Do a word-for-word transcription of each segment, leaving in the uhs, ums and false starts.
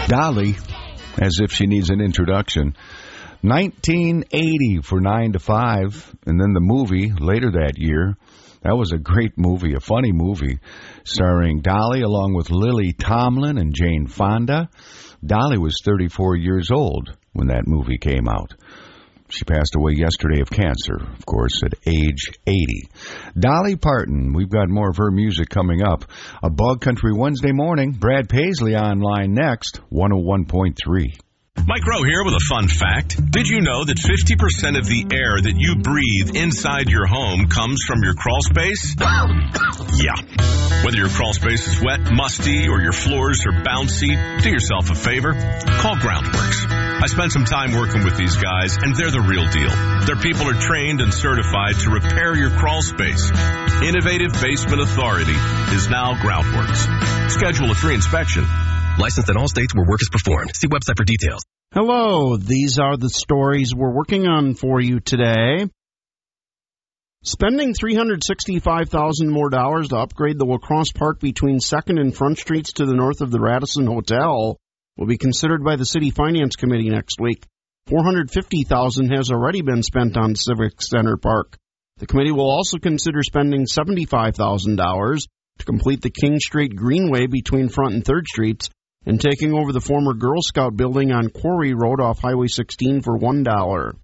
Dolly, as if she needs an introduction. nineteen eighty for nine to five, and then the movie later that year. That was a great movie, a funny movie, starring Dolly along with Lily Tomlin and Jane Fonda. Dolly was thirty-four years old when that movie came out. She passed away yesterday of cancer, of course, at age eighty. Dolly Parton, we've got more of her music coming up. A Bug Country Wednesday morning. Brad Paisley online next, one oh one point three. Mike Rowe here with a fun fact. Did you know that fifty percent of the air that you breathe inside your home comes from your crawl space? Yeah. Whether your crawl space is wet, musty, or your floors are bouncy, do yourself a favor. Call Groundworks. I spent some time working with these guys, and they're the real deal. Their people are trained and certified to repair your crawl space. Innovative Basement Authority is now Groundworks. Schedule a free inspection. Licensed in all states where work is performed. See website for details. Hello, these are the stories we're working on for you today. Spending three hundred sixty-five thousand dollars more dollars to upgrade the Lacrosse Park between second and Front Streets to the north of the Radisson Hotel will be considered by the City Finance Committee next week. four hundred fifty thousand dollars has already been spent on Civic Center Park. The committee will also consider spending seventy-five thousand dollars to complete the King Street Greenway between Front and third Streets, and taking over the former Girl Scout building on Quarry Road off Highway sixteen for one dollar.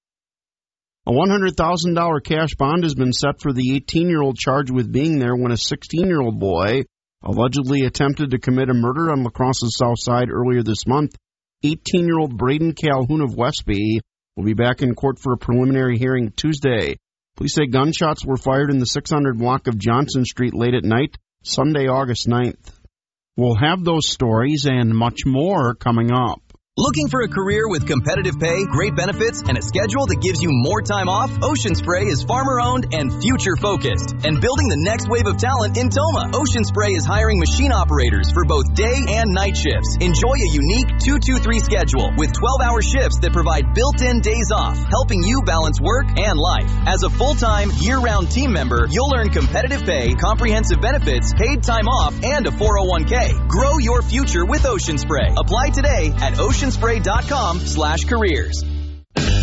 A one hundred thousand dollars cash bond has been set for the eighteen-year-old charged with being there when a sixteen-year-old boy allegedly attempted to commit a murder on La Crosse's south side earlier this month. eighteen-year-old Braden Calhoun of Westby will be back in court for a preliminary hearing Tuesday. Police say gunshots were fired in the six hundred block of Johnson Street late at night, Sunday, August ninth. We'll have those stories and much more coming up. Looking for a career with competitive pay, great benefits, and a schedule that gives you more time off? Ocean Spray is farmer-owned and future-focused and building the next wave of talent in Toma. Ocean Spray is hiring machine operators for both day and night shifts. Enjoy a unique two two three schedule with twelve-hour shifts that provide built-in days off, helping you balance work and life. As a full-time, year-round team member, you'll earn competitive pay, comprehensive benefits, paid time off, and a four oh one k. Grow your future with Ocean Spray. Apply today at ocean spray dot com slash careers.